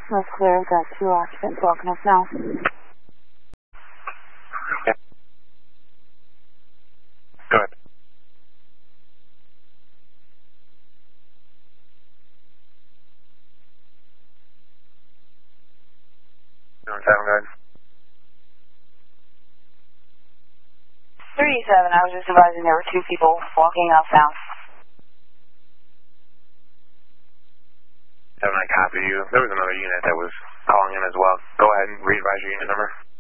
That's clear. We've got 2 occupants walking us now. Yeah. Go ahead. Doing 7, go ahead. 37, I was just advising there were 2 people walking us now. 7, I copy you. There was another unit that was calling in as well. Go ahead and re-advise your unit number.